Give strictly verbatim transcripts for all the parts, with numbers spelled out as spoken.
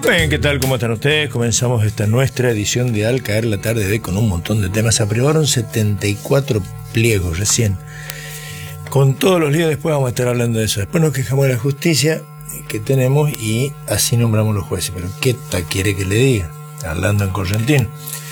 Bien, ¿qué tal? ¿Cómo están ustedes? Comenzamos esta nuestra edición de Al Caer la Tarde de con un montón de temas. Se aprobaron setenta y cuatro pliegos recién. Con todos los líos después vamos a estar hablando de eso. Después nos quejamos de la justicia que tenemos y así nombramos los jueces. Pero ¿qué tal quiere que le diga? Hablando en correntino.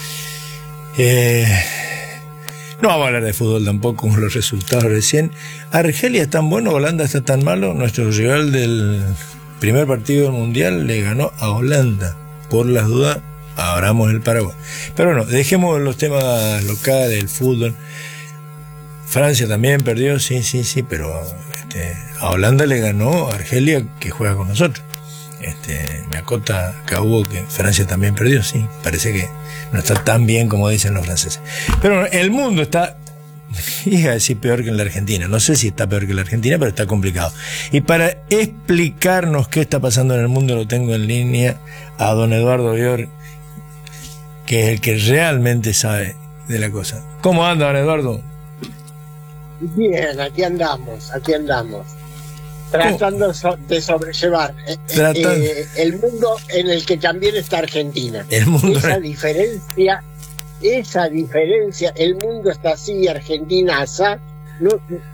Eh, no vamos a hablar de fútbol tampoco con los resultados recién. Argelia es tan bueno, Holanda está tan malo. Nuestro rival del primer partido del Mundial le ganó a Holanda. Por las dudas, abramos el paraguas. Pero bueno, dejemos los temas locales, el fútbol. Francia también perdió, sí, sí, sí, pero este, a Holanda le ganó a Argelia, que juega con nosotros. Este, me acota Cabo que Francia también perdió, sí, parece que no está tan bien como dicen los franceses. Pero el mundo está, iba a decir peor que en la Argentina, no sé si está peor que en la Argentina, pero está complicado. Y para explicarnos qué está pasando en el mundo lo tengo en línea a don Eduardo Bior, que es el que realmente sabe de la cosa. ¿Cómo anda, don Eduardo? Bien, aquí andamos, aquí andamos, tratando oh. de sobrellevar Tratan... eh, el mundo en el que también está Argentina. El mundo esa diferencia, esa diferencia, el mundo está así, Argentina asá, no,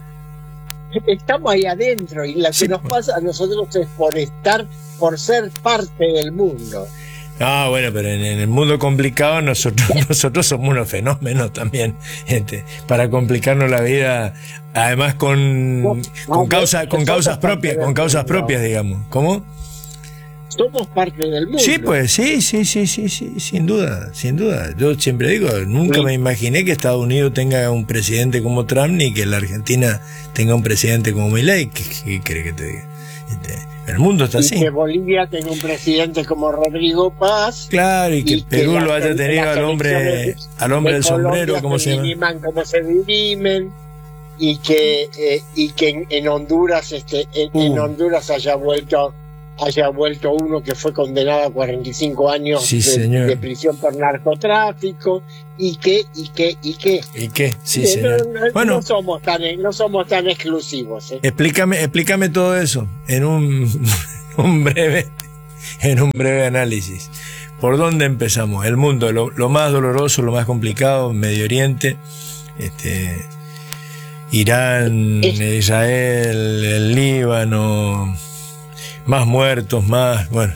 estamos ahí adentro y lo que sí, nos pasa a nosotros es por estar, por ser parte del mundo. Ah, bueno, pero en, en el mundo complicado nosotros nosotros somos unos fenómenos también, gente, para complicarnos la vida, además con no, con no, causa, con causas propias, con causas propias, digamos. ¿Cómo? Somos parte del mundo. Sí, pues, sí, sí, sí, sí, sí, sin duda, sin duda. Yo siempre digo, nunca sí. me imaginé que Estados Unidos tenga un presidente como Trump, ni que la Argentina tenga un presidente como Milei. ¿Qué, qué cree que te diga? Este, el mundo está y así. Que Bolivia tenga un presidente como Rodrigo Paz. Claro, y que y Perú que lo haya tenido al hombre, al hombre del sombrero, como se llama. Como se dirimen, y que eh, y que en, en Honduras, este, en, uh. en Honduras haya vuelto, haya vuelto uno que fue condenado a cuarenta y cinco años sí, de, de prisión por narcotráfico. Y que, y que, y que. ¿Y qué? Sí, señor. No, no, bueno, no somos tan, no somos tan exclusivos. ¿eh? Explícame, explícame todo eso en un, un breve, en un breve análisis. ¿Por dónde empezamos? El mundo, lo, lo más doloroso, lo más complicado, Medio Oriente, este, Irán, es, Israel, el Líbano, más muertos, más, bueno.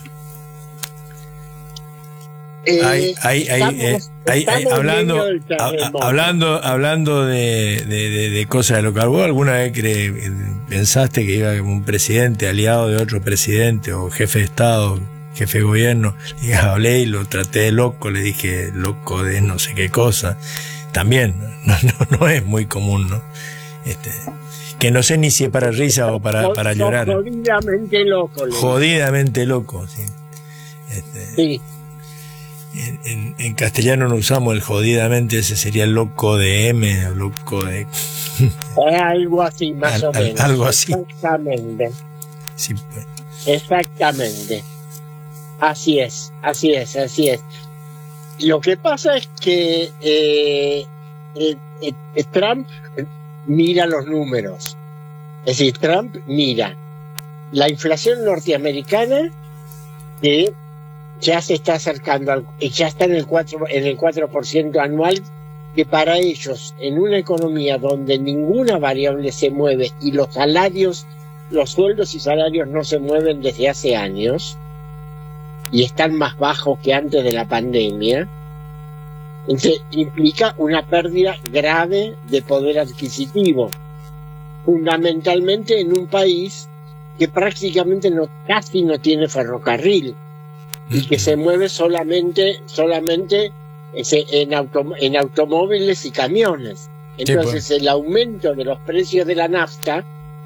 Eh, hay, hay, hay, estamos, eh, hay, hay hablando, a, hablando, hablando de, de, de, de cosas de lo que vos alguna vez cre, pensaste que iba un presidente aliado de otro presidente o jefe de Estado, jefe de gobierno, y hablé y lo traté de loco, le dije loco de no sé qué cosa. También no, no, no es muy común, ¿no? Este, que no sé ni si es para risa o para, para llorar. Jodidamente loco. Jodidamente loco, sí. Este, sí. En, en, en castellano no usamos el jodidamente, ese sería el loco de M, o loco de... algo así, más al, o menos. Algo así. Exactamente. Sí, pues. Exactamente. Así es, así es, así es. Lo que pasa es que eh, eh, eh, Trump mira los números. Es decir, Trump mira la inflación norteamericana que ya se está acercando, al, ya está en el cuatro en el cuatro por ciento anual, que para ellos, en una economía donde ninguna variable se mueve y los salarios, los sueldos y salarios no se mueven desde hace años y están más bajos que antes de la pandemia, entonces implica una pérdida grave de poder adquisitivo, fundamentalmente en un país que prácticamente no, casi no tiene ferrocarril y que se mueve solamente solamente en, auto, en automóviles y camiones. Entonces sí, pues. El aumento de los precios de la nafta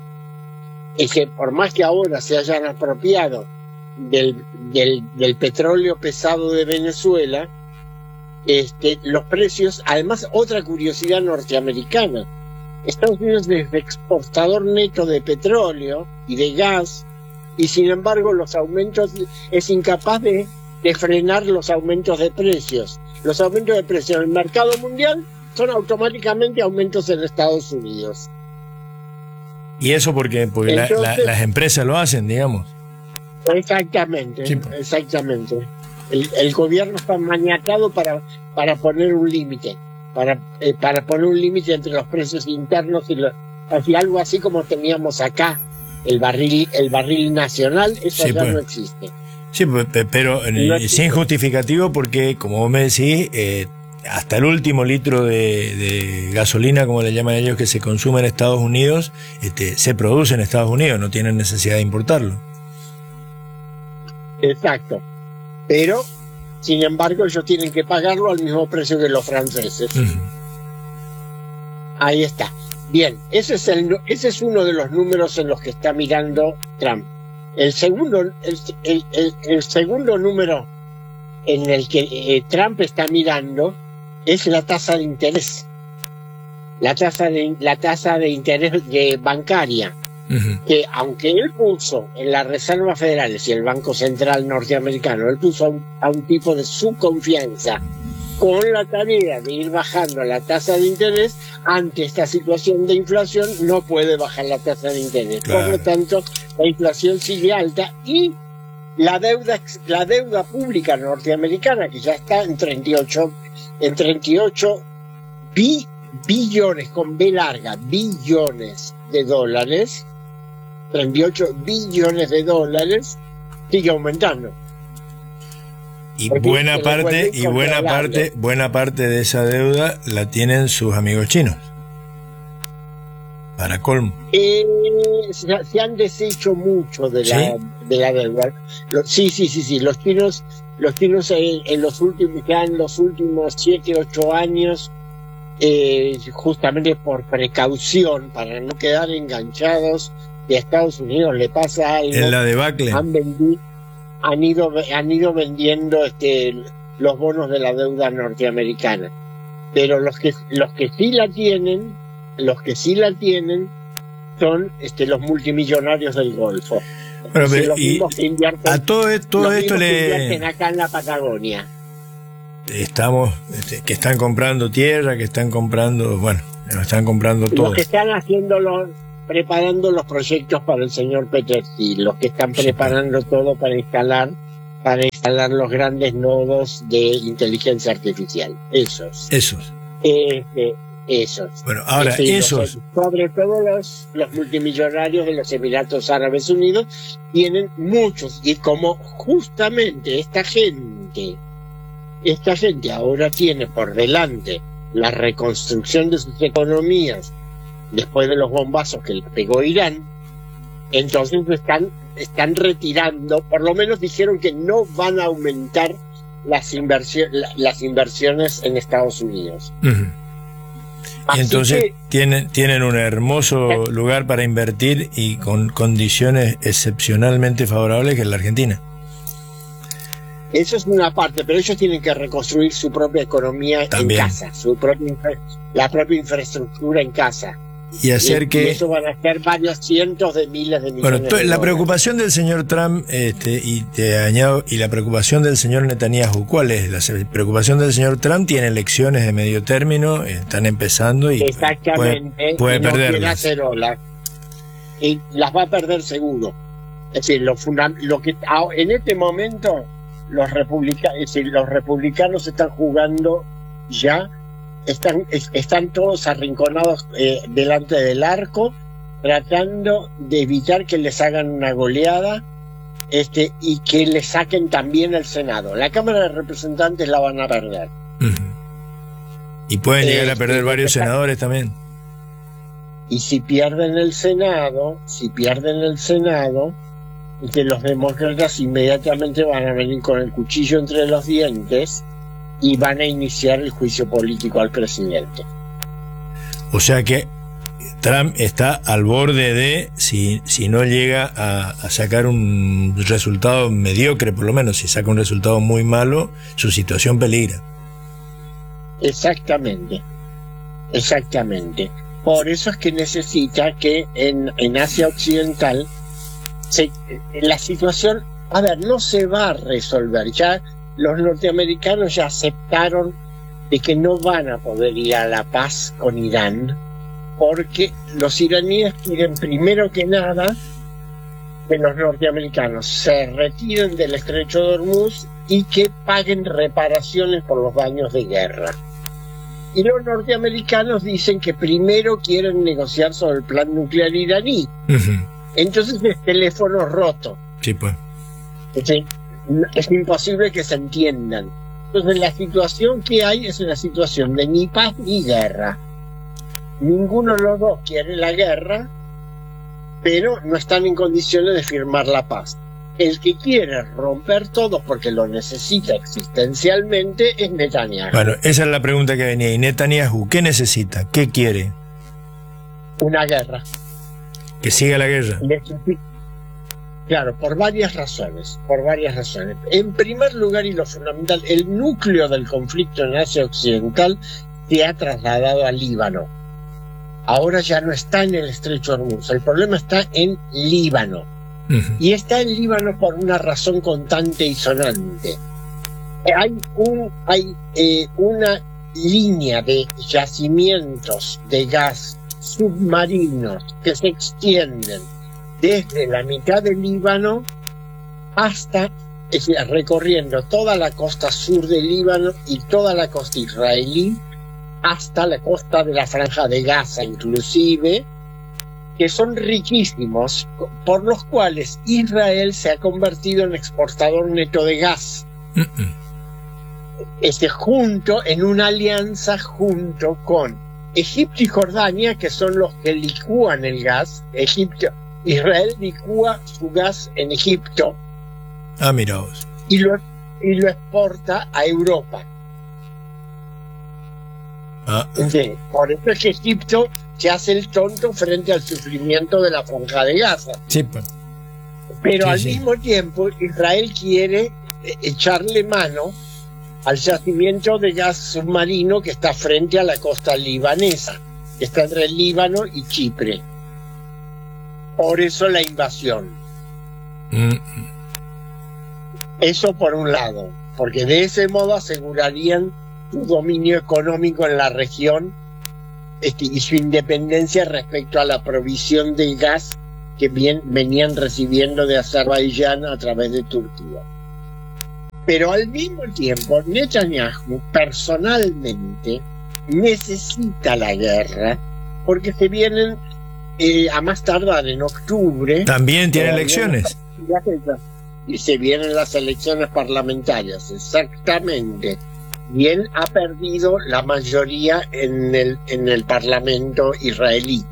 es que por más que ahora se hayan apropiado del, del, del petróleo pesado de Venezuela, este, los precios, además otra curiosidad norteamericana, Estados Unidos es exportador neto de petróleo y de gas, y sin embargo los aumentos es incapaz de, de frenar los aumentos de precios. Los aumentos de precios en el mercado mundial son automáticamente aumentos en Estados Unidos. ¿Y eso porque, porque Entonces, la, la, las empresas lo hacen, digamos? Exactamente, Sí, pues. exactamente. El, el gobierno está maniatado para, para poner un límite, para, eh, para poner un límite entre los precios internos y los, así, algo así como teníamos acá, el barril, el barril nacional, eso Sí, ya pues. no existe. Sí, pe- pero eh, No existe. sin justificativo porque, como vos me decís, eh, hasta el último litro de, de gasolina, como le llaman ellos, que se consume en Estados Unidos, este, se produce en Estados Unidos, no tienen necesidad de importarlo. Exacto. Pero, sin embargo, ellos tienen que pagarlo al mismo precio que los franceses. Ujú. Ahí está. Bien, ese es, el, ese es uno de los números en los que está mirando Trump. El segundo, el, el, el, el segundo número en el que eh, Trump está mirando es la tasa de interés. La tasa de, la tasa de interés de bancaria. Ujú. Que aunque él puso en la Reserva Federal y el Banco Central norteamericano, él puso a un, a un tipo de su confianza con la tarea de ir bajando la tasa de interés, ante esta situación de inflación no puede bajar la tasa de interés. Claro. Por lo tanto, la inflación sigue alta y la deuda, la deuda pública norteamericana, que ya está en treinta y ocho, en treinta y ocho bi, billones, con B larga, billones de dólares, treinta y ocho billones de dólares, sigue aumentando. Y Porque buena se le parte, vuelve y buena incontrolable. parte, buena parte de esa deuda la tienen sus amigos chinos. Para colmo. Eh, se, se han deshecho mucho de la, ¿Sí? de la deuda. Lo- sí, sí, sí, sí. Los chinos, los chinos en, en los últimos, ya en los últimos siete, ocho años, eh, justamente por precaución, para no quedar enganchados de Estados Unidos, le pasa algo. En la debacle. han vendido, han ido, han ido vendiendo este, los bonos de la deuda norteamericana. Pero los que, los que sí la tienen, los que sí la tienen, son este, los multimillonarios del Golfo. Bueno, Sí, pero, los y mismos que invierten, a todo, e- todo los esto mismos que invierten le acá en la Patagonia. estamos, este, que están comprando tierra, que están comprando, bueno, lo están comprando todo. Los que están haciendo los, preparando los proyectos para el señor Peter Thiel, los que están Sí, preparando todo para instalar, para instalar los grandes nodos de inteligencia artificial. Esos. Esos. Este, esos. Bueno, ahora, Sí, los- esos, sobre todo los, los multimillonarios de los Emiratos Árabes Unidos tienen muchos, y como justamente esta gente, esta gente ahora tiene por delante la reconstrucción de sus economías después de los bombazos que le pegó Irán, entonces están, están retirando, por lo menos dijeron que no van a aumentar las, inversio- la- las inversiones en Estados Unidos. ujú. Y Así entonces que, tienen, tienen un hermoso lugar para invertir y con condiciones excepcionalmente favorables que es la Argentina. eso es una parte, pero ellos tienen que reconstruir su propia economía También. en casa, su propia infra- la propia infraestructura en casa. Y hacer y, que... y eso van a ser varios cientos de miles de millones Bueno, to- de la dólares. preocupación del señor Trump, este, y te añado, y la preocupación del señor Netanyahu, ¿cuál es? La se- preocupación del señor Trump tiene elecciones de medio término, eh, están empezando y Exactamente, puede, puede y no quiere perderlas. hacer olas. Y las va a perder seguro. Es decir, lo, funda- lo que ah, en este momento los republicanos, es decir, los republicanos están jugando ya, están, es- están todos arrinconados eh, delante del arco, tratando de evitar que les hagan una goleada, este, y que le saquen también el Senado. La Cámara de Representantes la van a perder. Ujú. Y pueden Eh, llegar a perder sí, varios está- senadores también. Y si pierden el Senado, si pierden el Senado, que los demócratas inmediatamente van a venir con el cuchillo entre los dientes y van a iniciar el juicio político al presidente. O sea que Trump está al borde de, si, si no llega a, a sacar un resultado mediocre, por lo menos, si saca un resultado muy malo, su situación peligra. Exactamente, exactamente. Por eso es que necesita que en, en Asia Occidental se, la situación, a ver, no se va a resolver. Ya los norteamericanos ya aceptaron de que no van a poder ir a la paz con Irán, porque los iraníes quieren primero que nada que los norteamericanos se retiren del estrecho de Hormuz y que paguen reparaciones por los daños de guerra. Y los norteamericanos dicen que primero quieren negociar sobre el plan nuclear iraní. Uh-huh. Entonces es teléfono roto. Sí, pues. Es, es imposible que se entiendan. Entonces la situación que hay es una situación de ni paz ni guerra. Ninguno de los dos quiere la guerra, pero no están en condiciones de firmar la paz. El que quiere romper todo porque lo necesita existencialmente es Netanyahu. Bueno, esa es la pregunta que venía. ¿Y Netanyahu qué necesita? ¿Qué quiere? Una guerra. Que siga la guerra. Claro, por varias razones, por varias razones. En primer lugar, y lo fundamental, el núcleo del conflicto en Asia Occidental se ha trasladado a Líbano. Ahora ya no está en el estrecho de Hormuz, el problema está en Líbano. Uh-huh. Y está en Líbano por una razón constante y sonante. Hay, un, hay eh, una línea de yacimientos de gas submarinos que se extienden desde la mitad del Líbano hasta, es decir, recorriendo toda la costa sur del Líbano y toda la costa israelí, hasta la costa de la Franja de Gaza inclusive, que son riquísimos, por los cuales Israel se ha convertido en exportador neto de gas. Uh-uh. Este, junto, en una alianza junto con Egipto y Jordania, que son los que licúan el gas. Egipto, Israel licúa su gas en Egipto. Ah, mira vos. Y lo, y lo exporta a Europa. Ah. Sí, por eso es que Egipto se hace el tonto frente al sufrimiento de la Franja de Gaza. Sí, pues. Pero sí, al sí. mismo tiempo Israel quiere echarle mano al yacimiento de gas submarino que está frente a la costa libanesa, que está entre el Líbano y Chipre. Por eso la invasión. Mm. Eso por un lado, porque de ese modo asegurarían su dominio económico en la región este, y su independencia respecto a la provisión de gas que bien, venían recibiendo de Azerbaiyán a través de Turquía. Pero al mismo tiempo, Netanyahu personalmente necesita la guerra porque se vienen, eh, a más tardar en octubre... También tiene elecciones. Y se vienen las elecciones parlamentarias, exactamente. Y él ha perdido la mayoría en el, en el Parlamento israelí.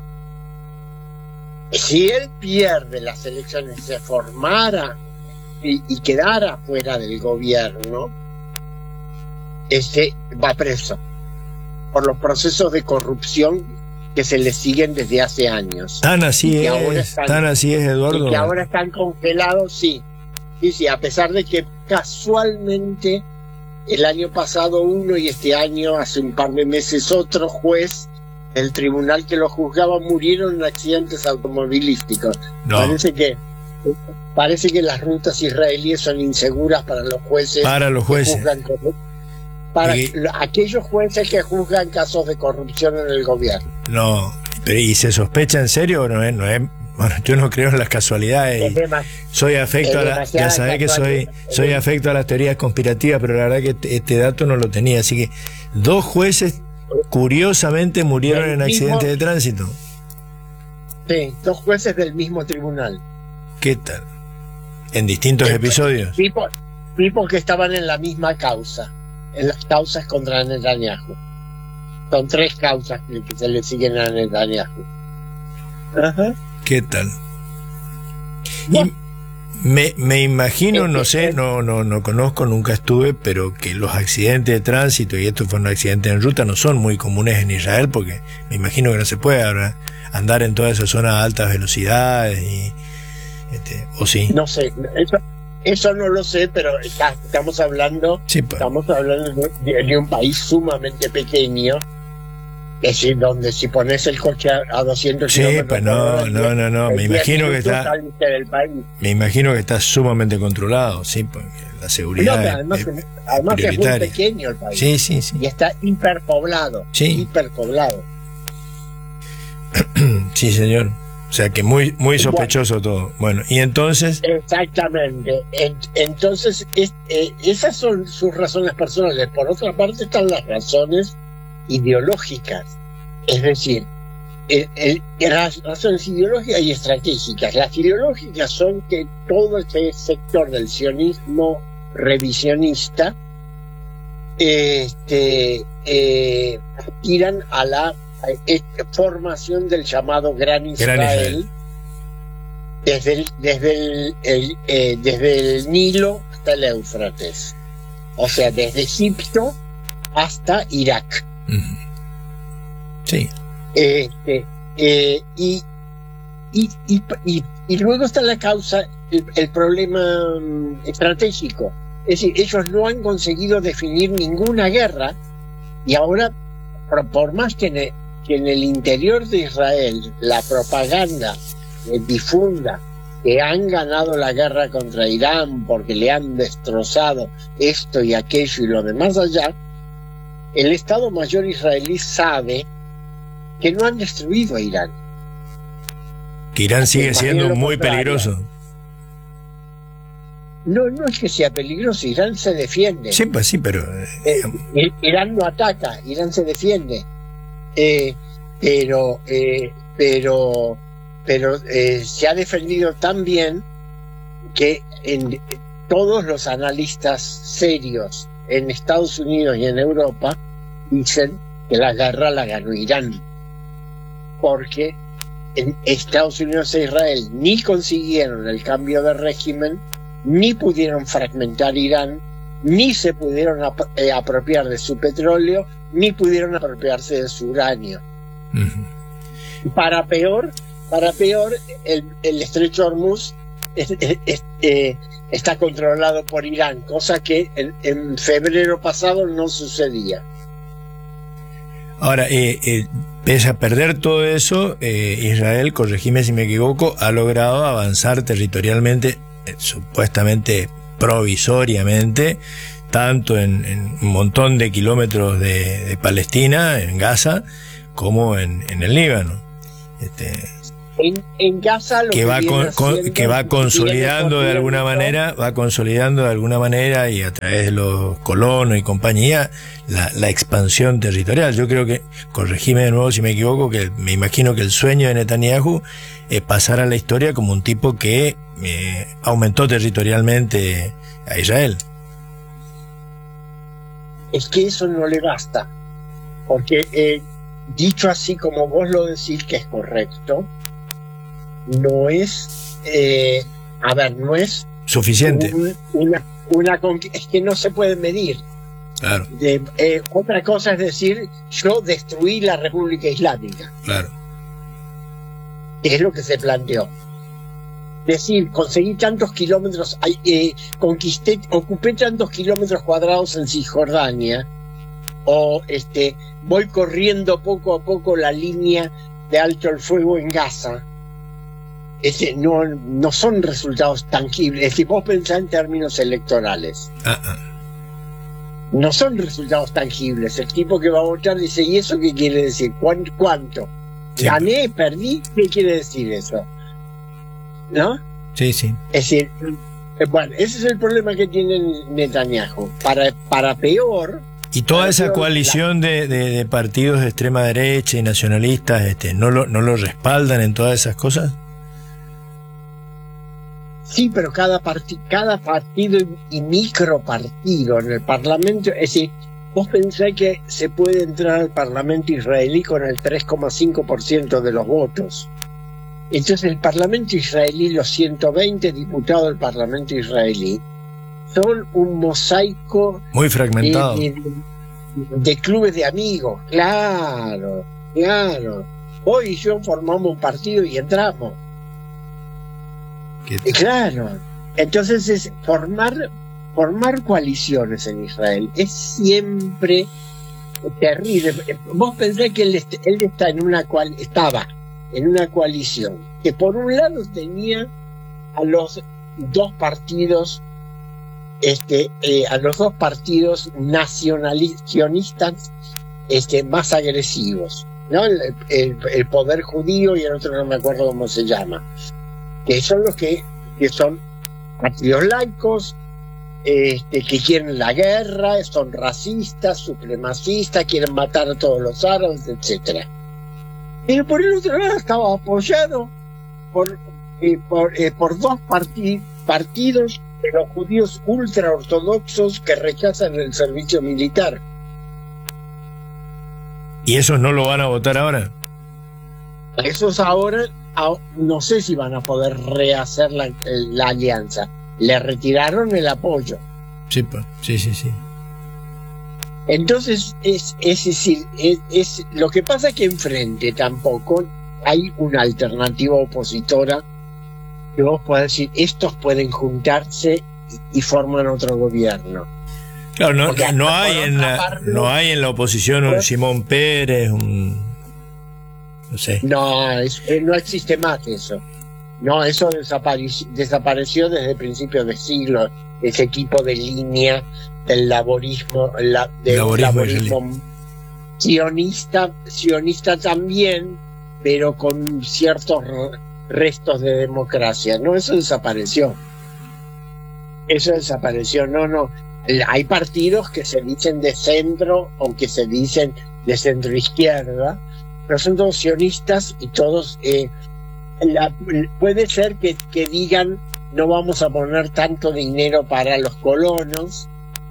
Si él pierde las elecciones, se formara y, y quedara fuera del gobierno, este va preso por los procesos de corrupción que se le siguen desde hace años. Tan así es, están, tan así es, Eduardo. Y que ahora están congelados, sí. Sí, sí, a pesar de que casualmente el año pasado uno y este año, hace un par de meses, otro juez del tribunal que lo juzgaba murieron en accidentes automovilísticos. No. Parece que parece que las rutas israelíes son inseguras para los jueces. Para los jueces. Que juzgan, para y, aquellos jueces que juzgan casos de corrupción en el gobierno. No, pero ¿y se sospecha en serio o no es? No es bueno, yo no creo en las casualidades. Soy afecto a la, ya sabés que soy, soy afecto a las teorías conspirativas, pero la verdad que este dato no lo tenía. Así que dos jueces curiosamente murieron en accidentes de tránsito. Sí, dos jueces del mismo tribunal. ¿Qué tal? En distintos episodios. Tipos tipo que estaban en la misma causa, en las causas contra Netanyahu. Son tres causas que, que se le siguen a Netanyahu. Ajá. ¿Qué tal? Y me, me imagino, no sé, no, no, no conozco, nunca estuve, pero que los accidentes de tránsito, y estos fueron accidentes en ruta, no son muy comunes en Israel, porque me imagino que no se puede ahora andar en toda esa zona a altas velocidades, y, este, ¿o sí? No sé, eso, eso no lo sé, pero está, estamos hablando, sí, pues. estamos hablando de, de un país sumamente pequeño. Es decir, donde si pones el coche a, a doscientos sí, kilómetros pues no, por hora, no, no, no, me imagino que está del país. Me imagino que está sumamente controlado, sí, porque la seguridad no, además, es, además es es muy pequeño el país. Sí, sí, sí. Y está hiperpoblado, sí. hiperpoblado. Sí, señor. O sea que muy, muy sospechoso bueno, todo. Bueno, y entonces... Exactamente. Entonces, es, eh, esas son sus razones personales. Por otra parte están las razones ideológicas. Es decir, el, el, las razones ideológicas y estratégicas. Las ideológicas son que todo este sector del sionismo revisionista este, eh, tiran a la formación del llamado Gran Israel, Gran Israel. desde el, desde el, el eh, desde el Nilo hasta el Éufrates, o sea, desde Egipto hasta Irak. Uh-huh. Sí. Este, eh, y, y, y, y, y luego está la causa, el, el problema um, estratégico. Es decir, ellos no han conseguido definir ninguna guerra y ahora, por, por más que en, el, que en el interior de Israel la propaganda eh, difunda que han ganado la guerra contra Irán porque le han destrozado esto y aquello y lo demás allá, el Estado Mayor israelí sabe que no han destruido a Irán. Que Irán sigue siendo muy peligroso. No, no es que sea peligroso, Irán se defiende. Sí, pues sí, pero... Eh, Irán no ataca, Irán se defiende. Eh, pero eh, pero, pero eh, se ha defendido tan bien que en, todos los analistas serios en Estados Unidos y en Europa dicen que la guerra la ganó Irán. Porque en Estados Unidos e Israel ni consiguieron el cambio de régimen, ni pudieron fragmentar Irán, ni se pudieron ap eh, apropiar de su petróleo, ni pudieron apropiarse de su uranio. Uh-huh. Para peor, para peor, el, el estrecho Hormuz es, es, es, eh, está controlado por Irán, cosa que en, en febrero pasado no sucedía. Ahora, eh, eh, pese a perder todo eso, eh, Israel, corregime si me equivoco, ha logrado avanzar territorialmente, eh, supuestamente provisoriamente, tanto en, en un montón de kilómetros de, de Palestina, en Gaza, como en, en el Líbano. Este, en, en Gaza lo que, que, va con, con, que va consolidando de alguna manera, va consolidando de alguna manera y a través de los colonos y compañía la, la expansión territorial. Yo creo que, corregime de nuevo si me equivoco, que me imagino que el sueño de Netanyahu es pasar a la historia como un tipo que eh, aumentó territorialmente a Israel. Es que eso no le basta, porque eh, dicho así como vos lo decís que es correcto, no es, eh, a ver, no es suficiente. Un, una, una es que no se puede medir. Claro. De, eh, otra cosa es decir, yo destruí la República Islámica. Claro. Que es lo que se planteó. Decir, conseguí tantos kilómetros, eh, conquisté, ocupé tantos kilómetros cuadrados en Cisjordania, o este, voy corriendo poco a poco la línea de alto el fuego en Gaza. Este, no, no son resultados tangibles. Si vos pensás en términos electorales, uh-uh. no son resultados tangibles. El tipo que va a votar dice, ¿y eso qué quiere decir? ¿Cuánto? ¿Cuánto? Sí. ¿Gané? ¿Perdí? ¿Qué quiere decir eso? ¿No? Sí, sí. Es decir, bueno, ese es el problema que tiene Netanyahu. Para, para peor... Y toda esa coalición de, de, de partidos de extrema derecha y nacionalistas, este, ¿no lo, no lo respaldan en todas esas cosas? Sí, pero cada, parti cada partido y micropartido en el Parlamento, es decir, vos pensás que se puede entrar al Parlamento israelí con el tres coma cinco por ciento de los votos. Entonces el Parlamento israelí, los ciento veinte diputados del Parlamento israelí, son un mosaico muy fragmentado de, de, de clubes de amigos. Claro, claro. Hoy y yo formamos un partido y entramos. Y claro. Entonces es formar formar coaliciones en Israel es siempre terrible. Vos pensás que él, él está en una cual estaba en una coalición que por un lado tenía a los dos partidos este eh, a los dos partidos nacionalistas este, más agresivos, ¿no? El, el, el poder judío y el otro no me acuerdo cómo se llama, que son los que, que son partidos laicos, este, que quieren la guerra, son racistas, supremacistas, quieren matar a todos los árabes, etcétera. Pero por el otro lado estaba apoyado por, eh, por, eh, por dos parti partidos de los judíos ultraortodoxos que rechazan el servicio militar. ¿Y esos no lo van a votar ahora? Esos ahora a, no sé si van a poder rehacer la, la alianza. Le retiraron el apoyo. Sí, sí, sí, sí. Entonces, es, es decir, es, es, lo que pasa es que enfrente tampoco hay una alternativa opositora que vos podés decir, estos pueden juntarse y, y forman otro gobierno. Claro, no, no, hay en la, parte, no hay en la oposición un Simón Pérez, un... no sé. No, es, no existe más eso. No, eso desapareció, desapareció desde principios de siglo, ese equipo de línea del laborismo, la, del laborismo, laborismo sionista, sionista también, pero con ciertos restos de democracia. No, eso desapareció. Eso desapareció, no, no. Hay partidos que se dicen de centro o que se dicen de centro izquierda, pero son todos sionistas y todos eh, la, puede ser que, que digan no vamos a poner tanto dinero para los colonos,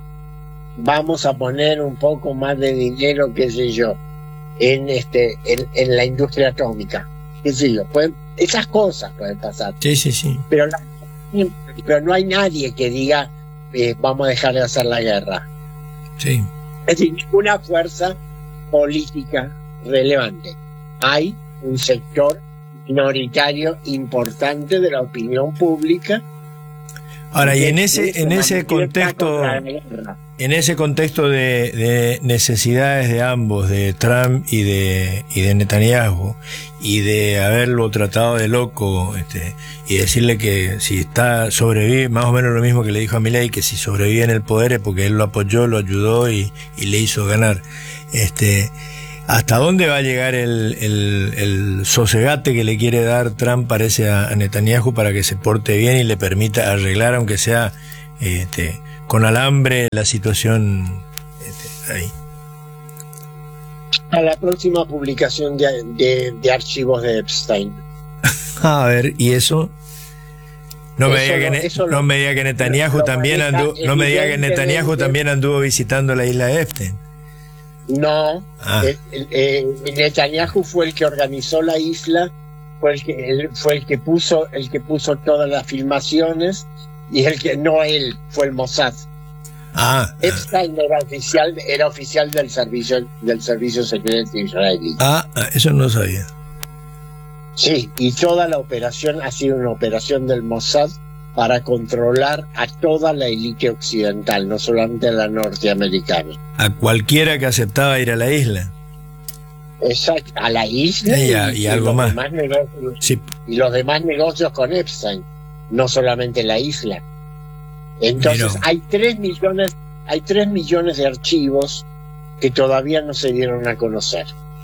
vamos a poner un poco más de dinero, qué sé yo, en este en, en la industria atómica, qué sé yo, pueden, esas cosas pueden pasar. Sí, sí, sí. Pero, la, pero no hay nadie que diga Eh, vamos a dejar de hacer la guerra. Sí. Es decir, ninguna fuerza política relevante. Hay un sector minoritario importante de la opinión pública. Ahora, y en ese, en ese contexto, en ese contexto de, de necesidades de ambos, de Trump y de, y de Netanyahu, y de haberlo tratado de loco, este, y decirle que si está sobrevive, más o menos lo mismo que le dijo a Milei, que si sobrevive en el poder es porque él lo apoyó, lo ayudó y, y le hizo ganar. Este, ¿hasta dónde va a llegar el, el, el sosegate que le quiere dar Trump, parece, a, a Netanyahu para que se porte bien y le permita arreglar, aunque sea este, con alambre, la situación este, ahí? A la próxima publicación de, de, de archivos de Epstein. A ver, ¿y eso? No me diga que, no, no me diga que Netanyahu también anduvo, no me diga que Netanyahu también anduvo visitando la isla de Epstein. No, ah. eh, eh, Netanyahu fue el que organizó la isla, fue el que él, fue el que puso el que puso todas las filmaciones, y el que no él, fue el Mossad. Ah, Epstein era oficial, era oficial del servicio del servicio secreto israelí. Ah, eso no sabía. Sí, y toda la operación ha sido una operación del Mossad para controlar a toda la élite occidental, no solamente a la norteamericana. A cualquiera que aceptaba ir a la isla. Exacto, a la isla y, y, a, y, y algo los más. Demás negocios, sí. Y los demás negocios con Epstein, no solamente la isla. Entonces Miro. hay tres millones, hay tres millones de archivos que todavía no se dieron a conocer.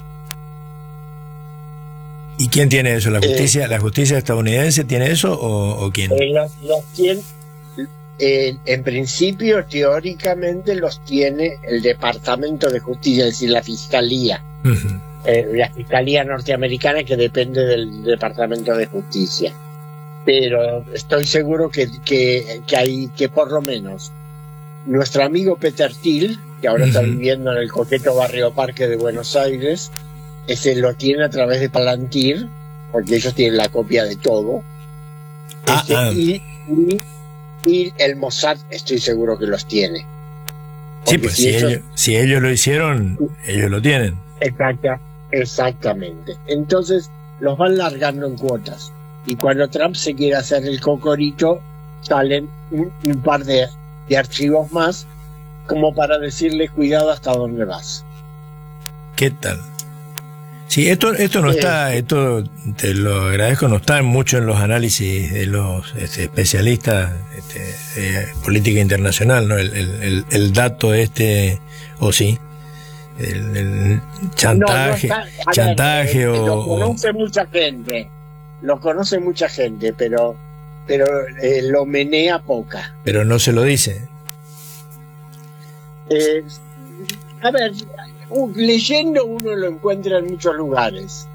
¿Y quién tiene eso? ¿La justicia, eh, la justicia estadounidense tiene eso o, o quién? Eh, los, los tiene, eh, en principio, teóricamente, los tiene el Departamento de Justicia, es decir, la Fiscalía. Uh-huh. eh, la Fiscalía norteamericana, que depende del Departamento de Justicia. Pero estoy seguro que, que, que hay que por lo menos nuestro amigo Peter Thiel, que ahora uh-huh. está viviendo en el coqueto barrio Parque de Buenos Aires, ese lo tiene a través de Palantir, porque ellos tienen la copia de todo. Ah, ese, ah. Y, y, y el Mossad estoy seguro que los tiene. Sí, pues si, si, ellos, ellos, si ellos lo hicieron, ellos lo tienen. Exacta, exactamente. Entonces los van largando en cuotas. Y cuando Trump se quiere hacer el cocorito, salen un, un par de, de archivos más, como para decirle cuidado hasta dónde vas. ¿Qué tal? Sí, esto, esto no eh, está, esto te lo agradezco, no está mucho en los análisis de los este, especialistas este, de política internacional, ¿no? El, el, el dato este, o sí, el, el chantaje, no, no está, chantaje ver, o... Lo conoce mucha gente, lo conoce mucha gente, pero, pero eh, lo menea poca. Pero no se lo dice. Eh, a ver, uh, leyendo uno lo encuentra en muchos lugares,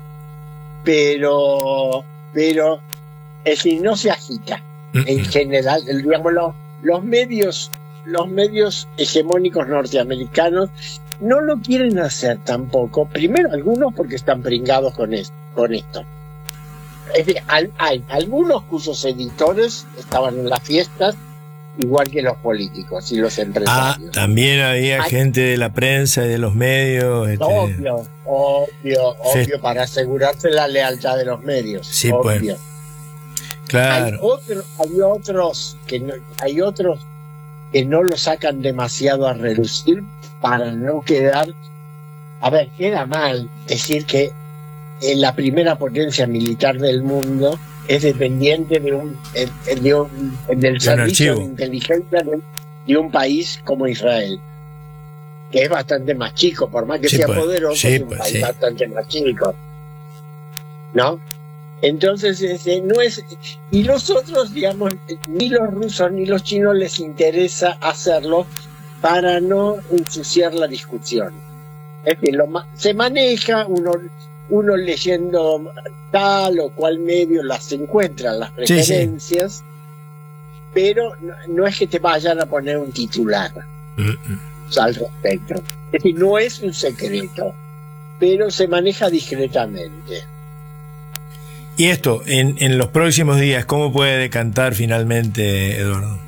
pero, pero, es decir, no se agita. En general, digamos, los, los medios, los medios hegemónicos norteamericanos no lo quieren hacer tampoco. Primero, algunos porque están pringados con esto. Con esto. Es decir, hay, hay algunos cuyos editores estaban en las fiestas, igual que los políticos y los empresarios. Ah, también había hay, gente de la prensa y de los medios. Este, obvio, obvio, se, obvio, para asegurarse la lealtad de los medios. Sí, obvio. Pues. Claro. Hay, otro, hay otros que no, hay otros que no lo sacan demasiado a relucir para no quedar. A ver, queda mal decir que en la primera potencia militar del mundo es dependiente de un, de un del servicio de inteligencia de, de un país como Israel, que es bastante más chico, por más que sí, sea pues, poderoso, sí, es un pues, país sí. bastante más chico, ¿no? Entonces, ese, no es, y los otros, digamos, ni los rusos ni los chinos les interesa hacerlo para no ensuciar la discusión. Es decir, lo, se maneja, uno, uno leyendo tal o cual medio las encuentra, las preferencias, sí, sí. Pero no, no es que te vayan a poner un titular mm-mm. al respecto. Es decir, no es un secreto, pero se maneja discretamente. Y esto, en, en los próximos días, ¿cómo puede decantar finalmente, Eduardo?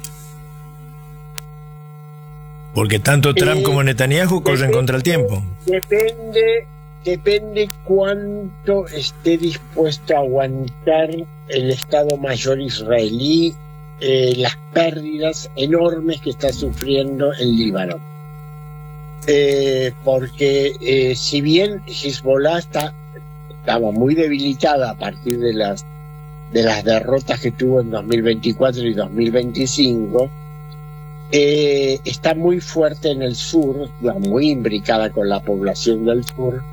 Porque tanto Trump eh, como Netanyahu corren depende, contra el tiempo. Depende, depende cuánto esté dispuesto a aguantar el Estado Mayor israelí eh, las pérdidas enormes que está sufriendo el Líbano. Eh, porque eh, si bien Hezbollah está estaba muy debilitada a partir de las de las derrotas que tuvo en dos mil veinticuatro y dos mil veinticinco, eh, está muy fuerte en el sur, muy imbricada con la población del sur,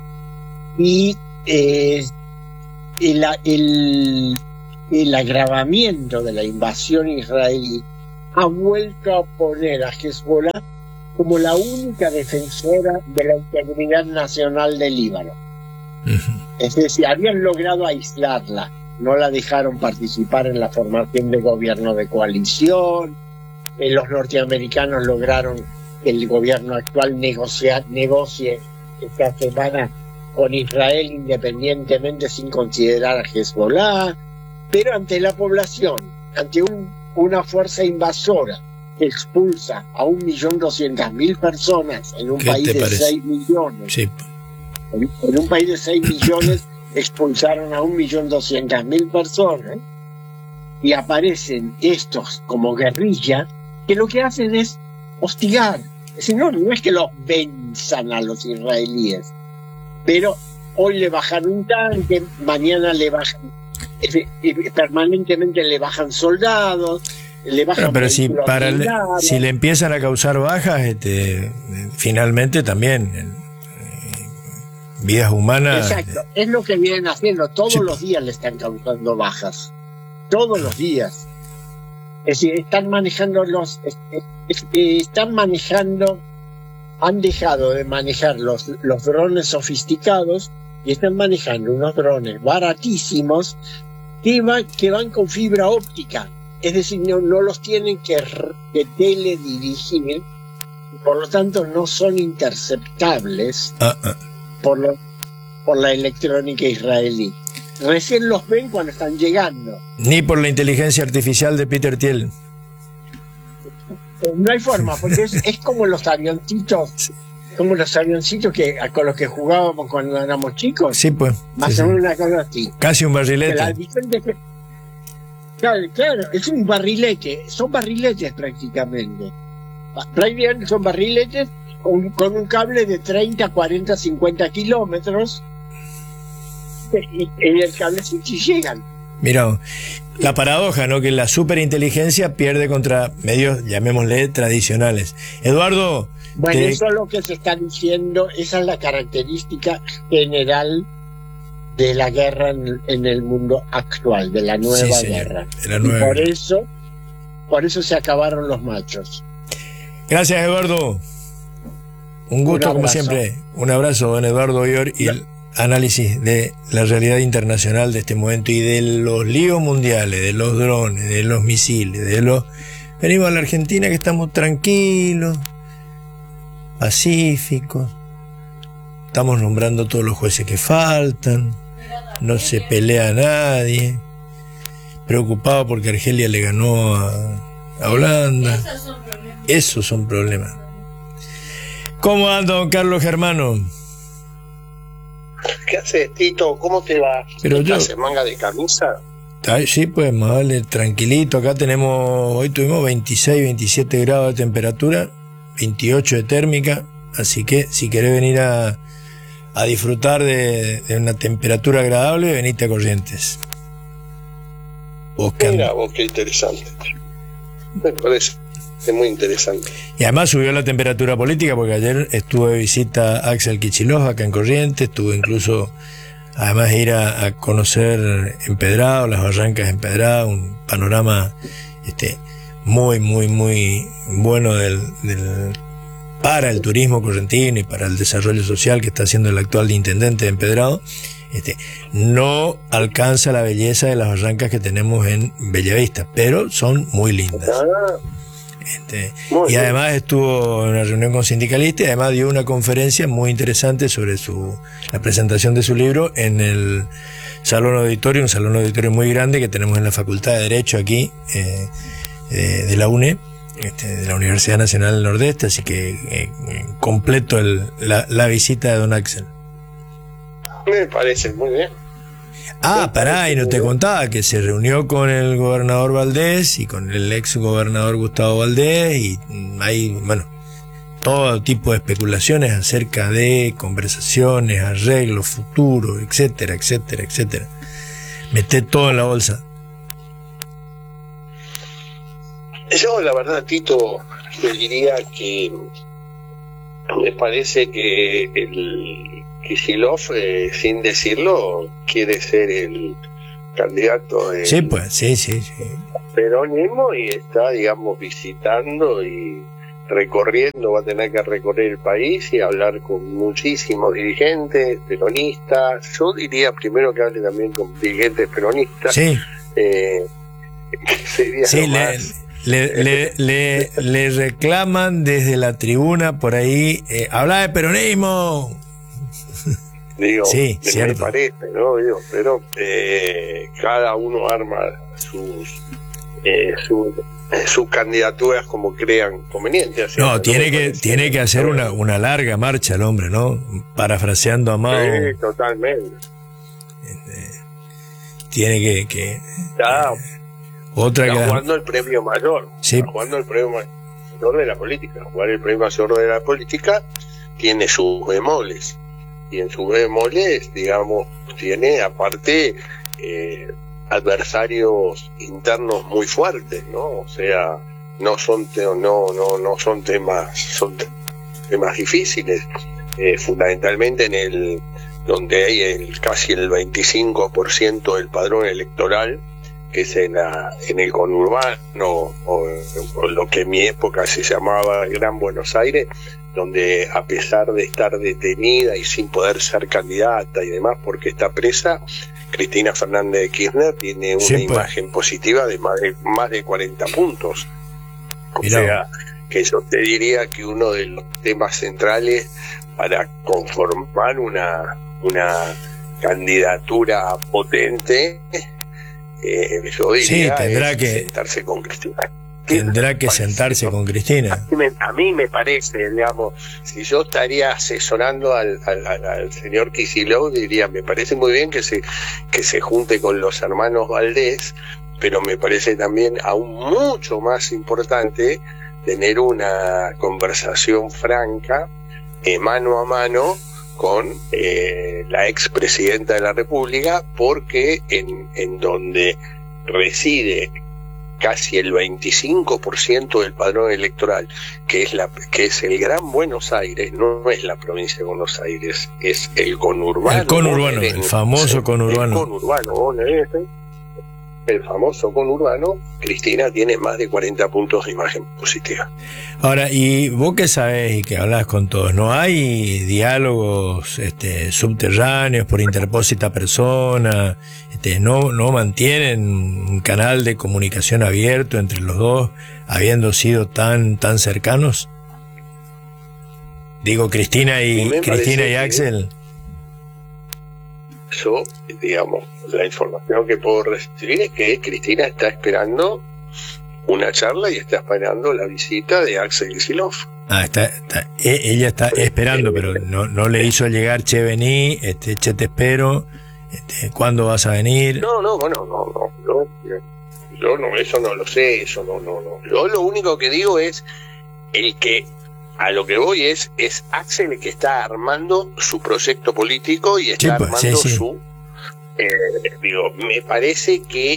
y eh, el, el, el agravamiento de la invasión israelí ha vuelto a poner a Hezbollah como la única defensora de la integridad nacional del Líbano. Es decir, habían logrado aislarla, no la dejaron participar en la formación de gobierno de coalición, eh, los norteamericanos lograron que el gobierno actual negocie, negocie esta semana con Israel independientemente sin considerar a Hezbollah, pero ante la población, ante un, una fuerza invasora que expulsa a un millón doscientas mil personas en un país de parece? seis millones. Sí. En, en un país de seis millones expulsaron a un millón doscientas mil personas y aparecen estos como guerrilla que lo que hacen es hostigar. Es decir, no, no es que los venzan a los israelíes, pero hoy le bajan un tanque, mañana le bajan, permanentemente le bajan soldados, le bajan. Pero, pero si, para le, si le empiezan a causar bajas, este, finalmente también. Vidas humanas. Exacto, es lo que vienen haciendo. Todos sí. los días le están causando bajas. Todos los días. Es decir, están manejando los. Están manejando. Han dejado de manejar los, los drones sofisticados y están manejando unos drones baratísimos que van, que van con fibra óptica. Es decir, no, no los tienen que, que teledirigir. Por lo tanto, no son interceptables. Uh-uh. Por, lo, por la electrónica israelí. Recién los ven cuando están llegando. Ni por la inteligencia artificial de Peter Thiel. No hay forma, porque es, es como los avioncitos, como los avioncitos que con los que jugábamos cuando éramos chicos. Sí, pues. Más sí, o menos sí. una cosa así. Casi un barrilete. La que, claro, claro, es un barrilete, son barriletes prácticamente. Prácticamente son barriletes con, con un cable de treinta, cuarenta, cincuenta kilómetros y, y el cable sí llegan. Mira, la paradoja, ¿no? Que la superinteligencia pierde contra medios, llamémosle, tradicionales. Eduardo. Bueno, te... eso es lo que se está diciendo, esa es la característica general de la guerra en, en el mundo actual, de la nueva sí, guerra. De la nueva y por guerra. eso, por eso se acabaron los machos. Gracias, Eduardo. Un gusto, Un como siempre. Un abrazo, don Eduardo Oyor, y el análisis de la realidad internacional de este momento y de los líos mundiales, de los drones, de los misiles, de los... Venimos a la Argentina que estamos tranquilos, pacíficos, estamos nombrando todos los jueces que faltan, no se pelea nadie, preocupado porque Argelia le ganó a, a Holanda. Esos son problemas. ¿Cómo anda, don Carlos Germano? ¿Qué haces, Tito? ¿Cómo te va? Pero yo... ¿Haces manga de camisa? Ay, sí, pues más vale, tranquilito. Acá tenemos, hoy tuvimos veintiséis, veintisiete grados de temperatura, veintiocho de térmica, así que si querés venir a, a disfrutar de, de una temperatura agradable, venite a Corrientes. Vos que Mira, vos qué interesante. Me parece es muy interesante. Y además subió la temperatura política porque ayer estuvo de visita Axel Kicillof acá en Corrientes, estuvo incluso además ir a, a conocer Empedrado, las barrancas de Empedrado, un panorama este muy muy muy bueno del, del para el turismo correntino y para el desarrollo social que está haciendo el actual intendente de Empedrado. Este, no alcanza la belleza de las barrancas que tenemos en Bellavista, pero son muy lindas. Este, y además estuvo en una reunión con sindicalistas y además dio una conferencia muy interesante sobre su la presentación de su libro en el Salón Auditorio, un salón auditorio muy grande que tenemos en la Facultad de Derecho aquí eh, de, de la UNE, este, de la Universidad Nacional del Nordeste, así que eh, completo el, la, la visita de don Axel. Me parece muy bien. Ah, pará, y no te contaba que se reunió con el gobernador Valdés y con el ex gobernador Gustavo Valdés y hay, bueno, todo tipo de especulaciones acerca de conversaciones, arreglos, futuros, etcétera, etcétera, etcétera. Meté todo en la bolsa. Yo, la verdad, Tito, te diría que me parece que el Kicillof, eh, sin decirlo, quiere ser el candidato del sí, pues, sí, sí, sí. peronismo y está, digamos, visitando y recorriendo, va a tener que recorrer el país y hablar con muchísimos dirigentes peronistas. Yo diría primero que hable también con dirigentes peronistas. Sí. Eh, que sería sí, lo le, más... le, le, le, le reclaman desde la tribuna por ahí, eh, habla de peronismo. Digo, sí, me, cierto. me parece, ¿no? Digo, pero eh, cada uno arma sus eh, su, eh, sus candidaturas como crean convenientes. No, ¿no? tiene Me que parece, tiene que hacer una, una larga marcha el hombre, ¿no? Parafraseando a Mao. Sí, totalmente. Este, tiene que... que Está, eh, otra está que jugando el premio mayor. Sí. Está jugando el premio mayor de la política. Jugar el premio mayor de la política tiene sus bemoles. Y en sus bemoles, digamos, tiene aparte eh, adversarios internos muy fuertes, ¿no? O sea, no son te no no no son temas son te temas difíciles, eh, fundamentalmente en el donde hay el casi el veinticinco por ciento del padrón electoral, que es en, la, en el conurbano, o, o lo que en mi época se llamaba Gran Buenos Aires, donde a pesar de estar detenida y sin poder ser candidata y demás porque está presa, Cristina Fernández de Kirchner tiene una sí, pues. imagen positiva de más de, más de cuarenta puntos. O Mirá. sea, que yo te diría que uno de los temas centrales para conformar una, una candidatura potente, eh, yo diría, sí, tendrá es que sentarse con Cristina. tendrá que sentarse con Cristina. A mí, me, a mí me parece, digamos, si yo estaría asesorando al, al, al, al señor Kicillof, diría, me parece muy bien que se que se junte con los hermanos Valdés, pero me parece también aún mucho más importante tener una conversación franca, eh, mano a mano, con eh, la expresidenta de la República, porque en, en donde reside casi el veinticinco por ciento del padrón electoral, que es la que es el Gran Buenos Aires, no es la provincia de Buenos Aires, es el conurbano. El conurbano, el famoso conurbano. El conurbano bonaerense, el famoso conurbano. Cristina tiene más de cuarenta puntos de imagen positiva. Ahora, y vos que sabés y que hablas con todos, ¿no hay diálogos este, subterráneos por interpósita persona? Este, no, ¿No mantienen un canal de comunicación abierto entre los dos, habiendo sido tan, tan cercanos? Digo, Cristina y, Cristina y Axel. Yo, digamos, la información que puedo recibir es que Cristina está esperando una charla y está esperando la visita de Axel Kicillof. Ah, está, está, ella está esperando, pero no, no le hizo llegar, che, vení, este, che, te espero, este, ¿cuándo vas a venir? No, no, bueno, no, no, yo, yo no, eso no lo sé, eso no, no, no. Yo lo único que digo es el que a lo que voy es, es Axel el que está armando su proyecto político y está sí, pues, armando sí, sí. su... Eh, digo, me parece que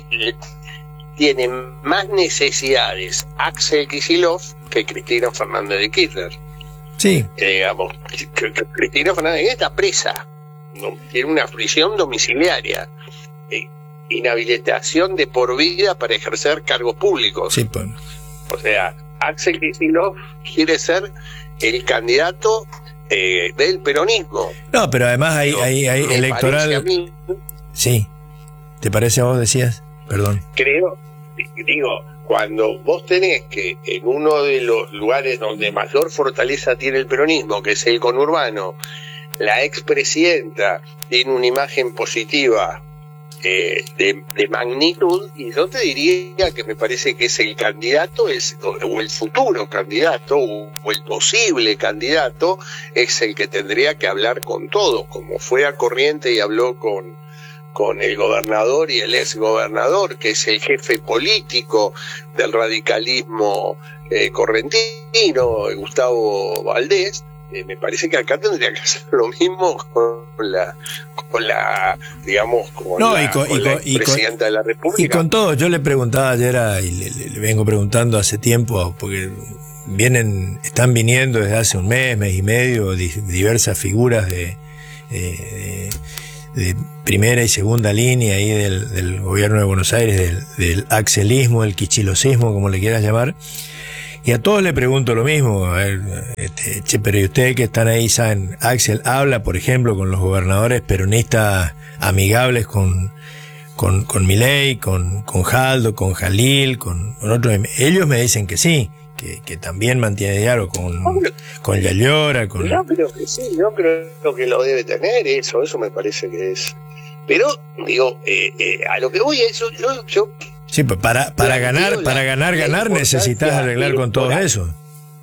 tiene más necesidades Axel Kicillof que Cristina Fernández de Kirchner. Sí. Eh, digamos, Cristina Fernández de Kirchner está presa, ¿no? Tiene una prisión domiciliaria, eh, inhabilitación de por vida para ejercer cargos públicos. Sí, pues. O sea, Axel Kicillof quiere ser el candidato eh, del peronismo. No, pero además hay, hay, hay electoral. A mí, sí. ¿Te parece a vos, decías? Perdón. Creo, digo, cuando vos tenés que en uno de los lugares donde mayor fortaleza tiene el peronismo, que es el conurbano, la expresidenta tiene una imagen positiva Eh, de, de magnitud, y yo te diría que me parece que es el candidato, es, o el futuro candidato, o, o el posible candidato, es el que tendría que hablar con todos, como fue a Corrientes y habló con, con el gobernador y el ex gobernador, que es el jefe político del radicalismo eh, correntino, Gustavo Valdés. Eh, me parece que acá tendría que hacer lo mismo con la, con la digamos, con no, la, y con, con y la con, y presidenta con, de la República. Y con todo, yo le preguntaba ayer, a, y le, le, le vengo preguntando hace tiempo, porque vienen, están viniendo desde hace un mes, mes y medio, di, diversas figuras de, de, de primera y segunda línea ahí del, del gobierno de Buenos Aires, del, del axelismo, del quichilosismo, como le quieras llamar. Y a todos le pregunto lo mismo, a ver, este, che, pero y ustedes que están ahí saben, Axel habla, por ejemplo, con los gobernadores peronistas amigables con, con, con Milei, con, con Jaldo, con Jalil, con, con otros. Ellos me dicen que sí, que, que también mantiene diálogo con, con Yayora, con... Yo creo que sí, yo creo que lo debe tener, eso, eso me parece que es. Pero, digo, eh, eh, a lo que voy a eso, yo, yo sí, pues para, para ganar, para ganar, ganar necesitas arreglar con todo eso.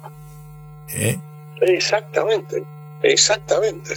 ¿Eh? Exactamente, exactamente.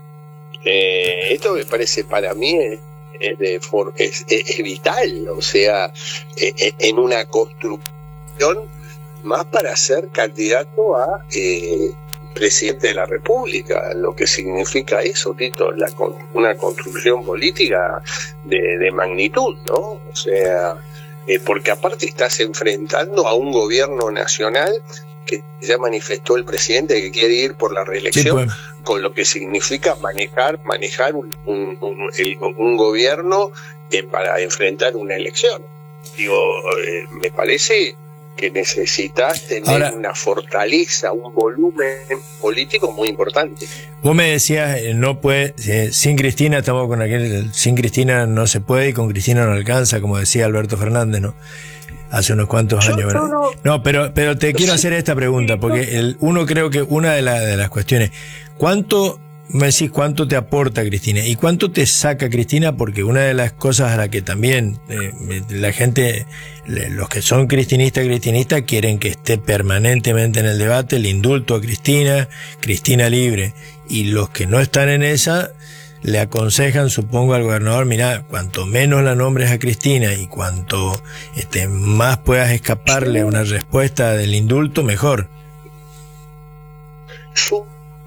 Eh, esto me parece para mí es, es, de, es, es vital, o sea, es, en una construcción más para ser candidato a eh, presidente de la República, lo que significa eso, Tito, la, una construcción política de, de magnitud, ¿no? O sea, eh, porque aparte estás enfrentando a un gobierno nacional que ya manifestó el presidente que quiere ir por la reelección, sí, pues, con lo que significa manejar manejar un, un, un, el, un gobierno eh, para enfrentar una elección. Digo, eh, me parece que necesitas tener Ahora, una fortaleza, un volumen político muy importante. Vos me decías, no puede, eh, sin Cristina estamos con aquel, sin Cristina no se puede y con Cristina no alcanza, como decía Alberto Fernández, ¿no? Hace unos cuantos Yo, años. No, no, no, pero, pero te quiero hacer esta pregunta, porque el, uno creo que una de, la, de las cuestiones, ¿cuánto me decís cuánto te aporta Cristina y cuánto te saca Cristina? Porque una de las cosas a la que también eh, la gente, los que son cristinistas, cristinistas quieren que esté permanentemente en el debate el indulto a Cristina, Cristina libre, y los que no están en esa le aconsejan, supongo, al gobernador, mira, cuanto menos la nombres a Cristina y cuanto este, más puedas escaparle a una respuesta del indulto, mejor. Yo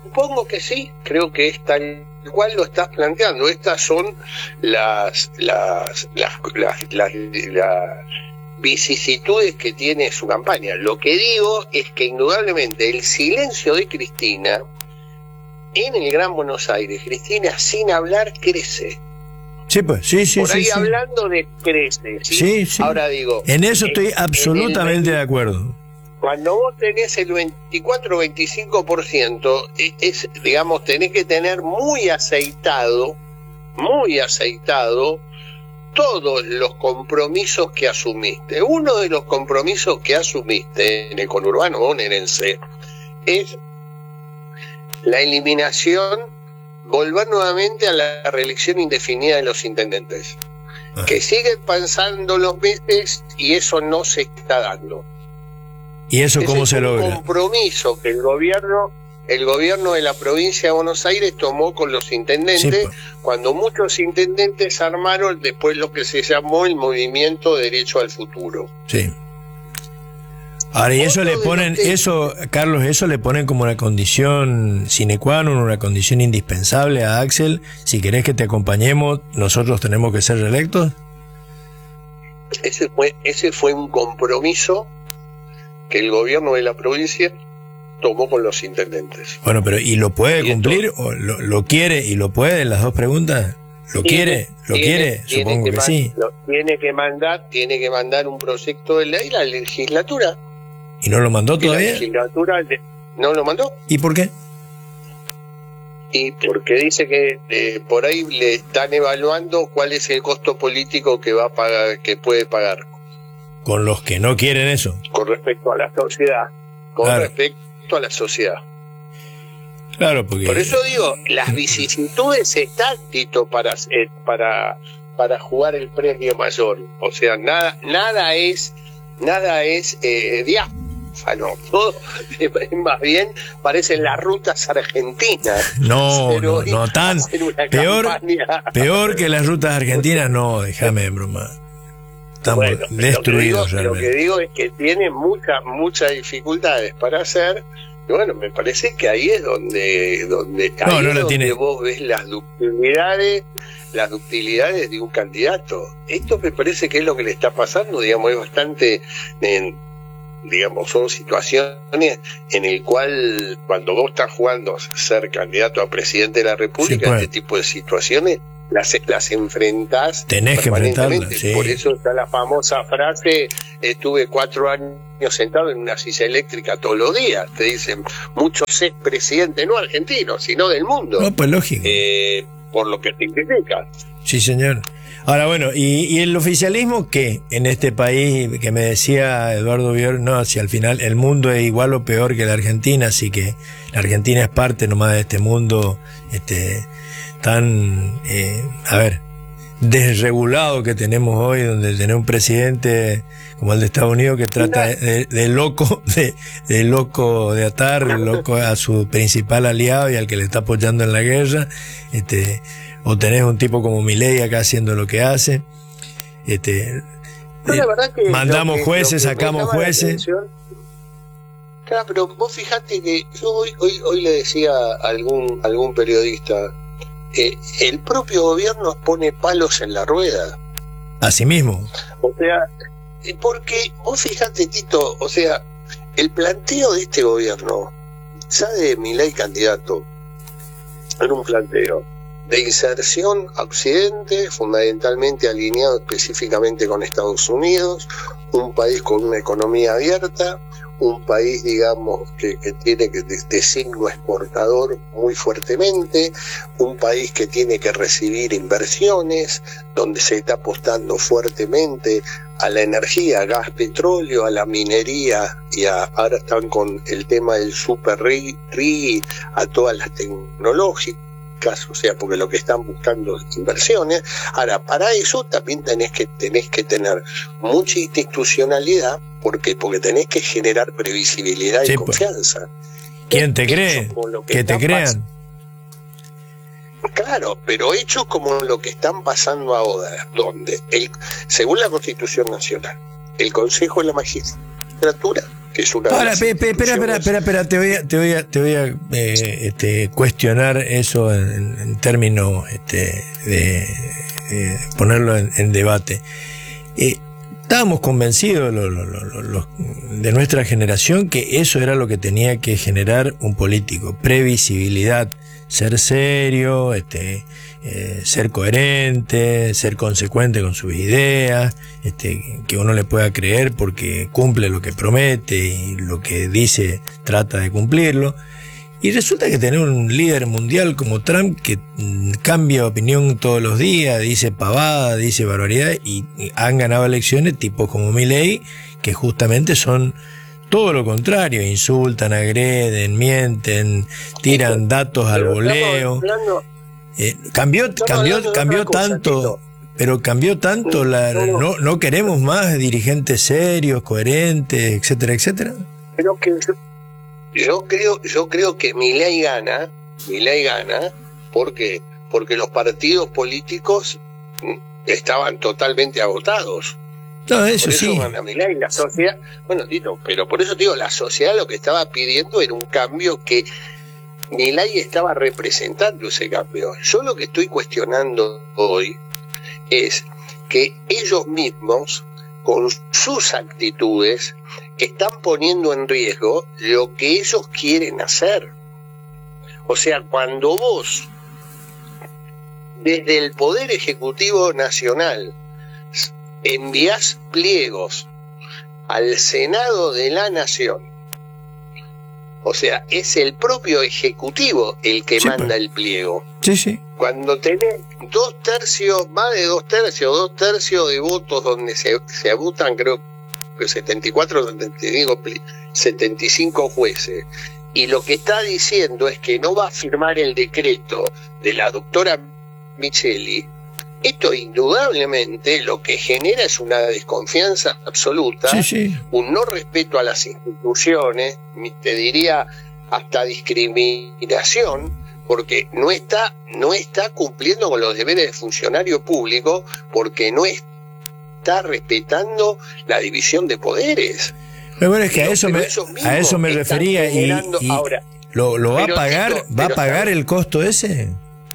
supongo que sí, creo que es tal cual lo estás planteando. Estas son las las las, las, las, las vicisitudes que tiene su campaña. Lo que digo es que indudablemente el silencio de Cristina en el Gran Buenos Aires, Cristina sin hablar crece. Sí, pues, sí, sí. Por ahí sí, hablando sí. de crece. ¿sí? Sí, sí. Ahora digo. En eso estoy en, absolutamente en el, de acuerdo. Cuando vos tenés el veinticuatro o veinticinco por ciento, es, es, digamos, tenés que tener muy aceitado, muy aceitado, todos los compromisos que asumiste. Uno de los compromisos que asumiste en el conurbano bonaerense es la eliminación, volver nuevamente a la reelección indefinida de los intendentes, ah. que siguen pasando los meses y eso no se está dando. ¿Y eso Ese cómo es se un logra? compromiso que el gobierno, el gobierno de la provincia de Buenos Aires tomó con los intendentes, sí, pues. Cuando muchos intendentes armaron después lo que se llamó el movimiento Derecho al Futuro. Sí. Ahora, y eso le ponen, eso, Carlos, eso le ponen como una condición sine qua non, una condición indispensable a Axel. Si querés que te acompañemos, nosotros tenemos que ser reelectos. Ese fue, ese fue un compromiso que el gobierno de la provincia tomó con los intendentes. Bueno, pero ¿y lo puede y cumplir? ¿O lo, lo quiere y lo puede? Las dos preguntas. ¿Lo quiere? ¿Lo tiene, quiere? Tiene Supongo que, que man, sí. Lo, tiene que mandar, tiene que mandar un proyecto de ley a la legislatura. ¿Y no lo mandó todavía? La legislatura no lo mandó. ¿Y por qué? Y porque dice que eh, por ahí le están evaluando cuál es el costo político que va a pagar, que puede pagar. Con los que no quieren eso. Con respecto a la sociedad. Con claro. respecto a la sociedad. Claro, porque... Por eso digo, las vicisitudes están, Tito, para, eh, para, para jugar el premio mayor. O sea, nada, nada es, nada es eh, diáfano. Todo, más bien parecen las rutas argentinas. No, no, no tan peor, peor que las rutas argentinas, no, déjame de broma. Estamos bueno, destruidos. Lo que, digo, lo que digo es que tiene muchas muchas dificultades para hacer. Y bueno, me parece que ahí es donde donde, no, ahí no es la donde tiene. Vos ves las ductilidades, las ductilidades de un candidato. Esto me parece que es lo que le está pasando, digamos, es bastante, en, digamos, son situaciones en el cual cuando vos estás jugando a ser candidato a presidente de la República, sí, pues. Este tipo de situaciones las, las enfrentás. Tenés que enfrentarlas, sí. Por eso está la famosa frase, estuve cuatro años sentado en una silla eléctrica todos los días. Te dicen muchos expresidentes, no argentinos, sino del mundo. No, pues lógico. Eh, por lo que significa. Sí, señor. Ahora, bueno, ¿y, y el oficialismo qué? En este país, que me decía Eduardo Bior, no, si al final el mundo es igual o peor que la Argentina, así que la Argentina es parte nomás de este mundo este tan, eh, a ver, desregulado que tenemos hoy, donde tenemos un presidente como el de Estados Unidos que trata de, de loco, de, de loco de atar, loco a su principal aliado y al que le está apoyando en la guerra, este, o tenés un tipo como Milei acá haciendo lo que hace, este, no, la verdad que mandamos que, jueces, sacamos jueces. Claro, pero vos fijate que yo hoy, hoy, hoy le decía a algún, algún periodista, Eh, el propio gobierno pone palos en la rueda. Así mismo. O sea, porque vos fijate, Tito, o sea, el planteo de este gobierno, ya de Milei candidato, era un planteo de inserción a Occidente, fundamentalmente alineado específicamente con Estados Unidos, un país con una economía abierta, un país, digamos, que, que tiene que de, de signo exportador muy fuertemente, un país que tiene que recibir inversiones, donde se está apostando fuertemente a la energía, gas, petróleo, a la minería, y a, ahora están con el tema del super rig, rig a todas las tecnológicas, o sea, porque lo que están buscando es inversiones. Ahora, para eso también tenés que, tenés que tener mucha institucionalidad. ¿Por qué? Porque tenés que generar previsibilidad y sí, confianza. ¿Quién te cree? Que, que te crean. Claro, pero hechos como lo que están pasando ahora, donde, el, según la Constitución Nacional, el Consejo de la Magistratura que es una Ahora, de las espera, espera, espera, espera, espera, te voy a, te voy a, te voy a eh, este, cuestionar eso en, en términos este, de eh, ponerlo en, en debate. Eh, estábamos convencidos lo, lo, lo, lo, de nuestra generación que eso era lo que tenía que generar un político: previsibilidad, ser serio, este, eh, ser coherente, ser consecuente con sus ideas, este, que uno le pueda creer porque cumple lo que promete y lo que dice trata de cumplirlo. Y resulta que tener un líder mundial como Trump, que cambia de opinión todos los días, dice pavada, dice barbaridad, y han ganado elecciones tipos como Milei, que justamente son todo lo contrario: insultan, agreden, mienten, tiran datos al voleo. Eh, cambió, cambió, cambió tanto, pero cambió tanto, la, no, no queremos más dirigentes serios, coherentes, etcétera, etcétera. Pero que yo, yo creo, yo creo que Milei gana, Milei gana, porque porque los partidos políticos estaban totalmente agotados. No, eso, por eso sí. gana Milei, la sociedad, bueno, Tito, pero por eso digo, la sociedad lo que estaba pidiendo era un cambio que Milei estaba representando ese cambio. Yo lo que estoy cuestionando hoy es que ellos mismos, con sus actitudes, están poniendo en riesgo lo que ellos quieren hacer. O sea, cuando vos, desde el Poder Ejecutivo Nacional, envías pliegos al Senado de la Nación, o sea, es el propio Ejecutivo el que sí, manda pues. el pliego. Sí, sí. Cuando tenés dos tercios, más de dos tercios, dos tercios de votos donde se, se votan, creo que setenta y cuatro, setenta y cinco jueces, y lo que está diciendo es que no va a firmar el decreto de la doctora Micheli, esto indudablemente lo que genera es una desconfianza absoluta, sí, sí. un no respeto a las instituciones, te diría hasta discriminación, porque no está, no está cumpliendo con los deberes de funcionario público, porque no está respetando la división de poderes. Pero bueno, es que a eso me, a eso me refería y, y ahora, ¿lo, lo va a pagar, Tito, va a pagar el costo ese?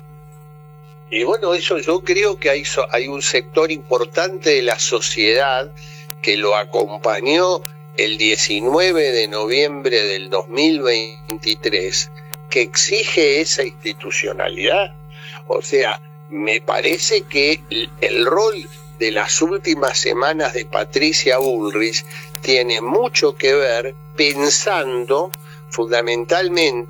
Y bueno, eso yo creo que hay, hay un sector importante de la sociedad que lo acompañó el diecinueve de noviembre del dos mil veintitrés, que exige esa institucionalidad. O sea, me parece que el, el rol de las últimas semanas de Patricia Bullrich tiene mucho que ver pensando fundamentalmente